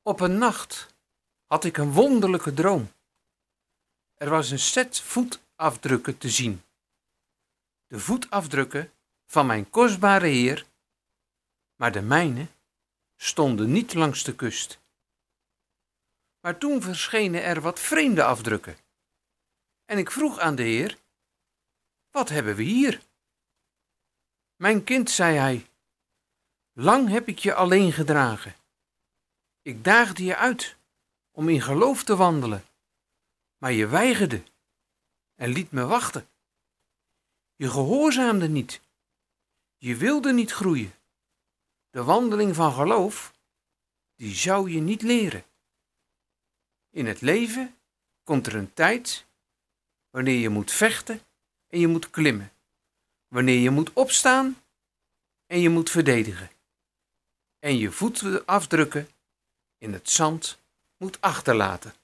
Op een nacht had ik een wonderlijke droom. Er was een set voetafdrukken te zien. De voetafdrukken van mijn kostbare Heer, maar de mijne stonden niet langs de kust. Maar toen verschenen er wat vreemde afdrukken. En ik vroeg aan de Heer: wat hebben we hier? Mijn kind, zei hij, lang heb ik je alleen gedragen. Ik daagde je uit om in geloof te wandelen, maar je weigerde en liet me wachten. Je gehoorzaamde niet, je wilde niet groeien. De wandeling van geloof, die zou je niet leren. In het leven komt er een tijd wanneer je moet vechten en je moet klimmen. Wanneer je moet opstaan en je moet verdedigen. En je voetafdrukken in het zand moet achterlaten.